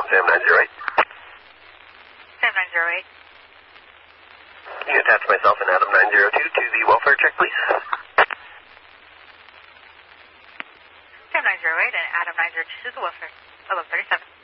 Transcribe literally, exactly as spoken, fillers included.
Sam nine zero eight. Sam nine zero eight. Can you attach myself and Adam nine zero two to the welfare check, please? Sam nine zero eight and Adam nine zero two to the welfare. eleven thirty-seven.